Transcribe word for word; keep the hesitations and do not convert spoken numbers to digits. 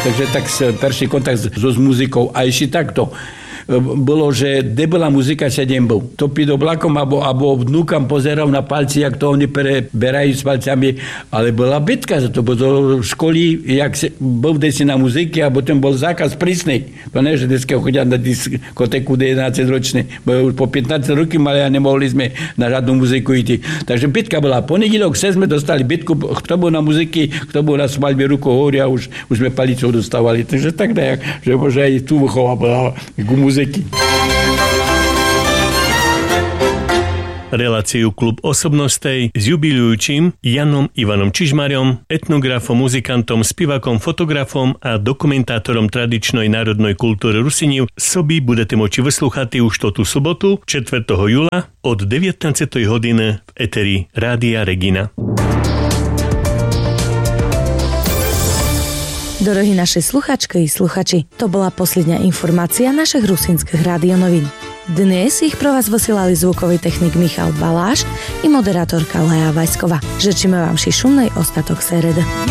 Takže tak prvší kontakt so s muzikou. A ešte takto bolo, že kde bola muzika, sedem bol. To pído oblakom, alebo, alebo vnúkam pozeral na palci, jak to oni preberajú s palcami, ale bola bitka za to, bo do školy, jak se, bol desi na muziky, a potom bol zákaz prísnej. To ne, že dneska chodia na diskotéku jedenásť ročné, bo už po pätnásť roky mali a nemohli sme na žiadnu muziku ísť. Takže bitka bola. Ponedílok se sme dostali bitku, kto bol na muziky, kto bol na svadbe rukou hore a už, už sme palicou dostávali. Takže tak nejak, že možno aj tu vychová bola ku muziky. Reláciu Klub osobnostej s jubilujúcim Janom Ivanom Čižmarom, etnografom, muzikantom, spivakom, fotografom a dokumentátorom tradičnej národnej kultúry Rusiniev soby budete moći vyslúchať už tú sobotu čtvrtého júla od devätnástej hodiny v eteri Rádia Regina. Dorohí naše sluchačky i sluchači, to bola posledná informácia našich rusínskych rádionovín. Dnes ich pro vás vysielali zvukový technik Michal Baláš i moderátorka Lea Vajsková. Žečíme vám ši šumnej ostatok seredy.